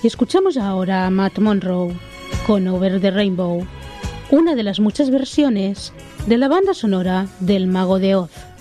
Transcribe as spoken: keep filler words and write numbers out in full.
Y escuchamos ahora a Matt Monro con Over the Rainbow, una de las muchas versiones de la banda sonora del Mago de Oz.